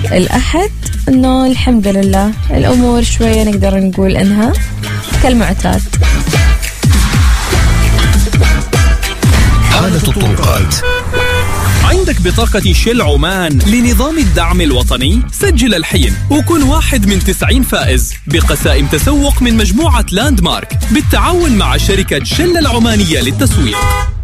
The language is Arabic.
الأحد إنه الحمد لله الأمور شوية نقدر نقول إنها كالمعتاد. حالة الطرقات. عندك بطاقة شيل عمان لنظام الدعم الوطني؟ سجل الحين وكن واحد من 90 فائز بقسائم تسوق من مجموعة لاند مارك بالتعاون مع شركة شل العمانية للتسويق.